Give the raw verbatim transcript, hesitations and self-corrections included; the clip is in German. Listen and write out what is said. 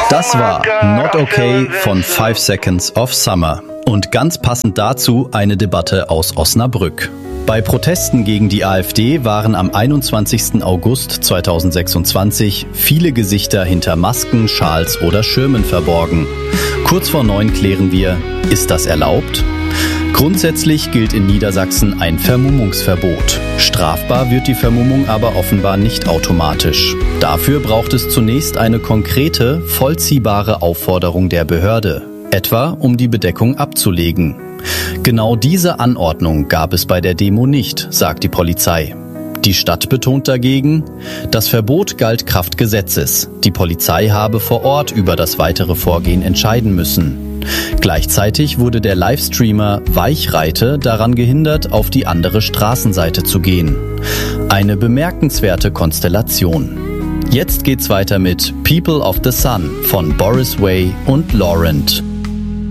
Das war Not Okay von Five Seconds of Summer. Und ganz passend dazu eine Debatte aus Osnabrück. Bei Protesten gegen die AfD waren am einundzwanzigsten August zweitausendsechsundzwanzig viele Gesichter hinter Masken, Schals oder Schirmen verborgen. Kurz vor neun klären wir, ist das erlaubt? Grundsätzlich gilt in Niedersachsen ein Vermummungsverbot. Strafbar wird die Vermummung aber offenbar nicht automatisch. Dafür braucht es zunächst eine konkrete, vollziehbare Aufforderung der Behörde, etwa um die Bedeckung abzulegen. Genau diese Anordnung gab es bei der Demo nicht, sagt die Polizei. Die Stadt betont dagegen, das Verbot galt Kraft Gesetzes. Die Polizei habe vor Ort über das weitere Vorgehen entscheiden müssen. Gleichzeitig wurde der Livestreamer Weichreite daran gehindert, auf die andere Straßenseite zu gehen. Eine bemerkenswerte Konstellation. Jetzt geht's weiter mit People of the Sun von Boris Way und Laurent.